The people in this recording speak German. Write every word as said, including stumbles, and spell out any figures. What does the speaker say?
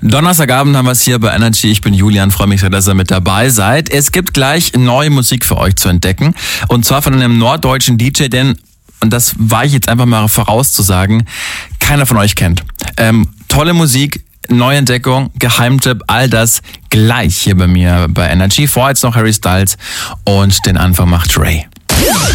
Donnerstagabend haben wir es hier bei Energy. Ich bin Julian, freue mich sehr, dass ihr mit dabei seid. Es gibt gleich neue Musik für euch zu entdecken. Und zwar von einem norddeutschen D J, den, und das war ich jetzt einfach mal vorauszusagen, keiner von euch kennt. Ähm, tolle Musik, Neuentdeckung, Geheimtipp, all das gleich hier bei mir bei Energy. Vorher jetzt noch Harry Styles und den Anfang macht Ray.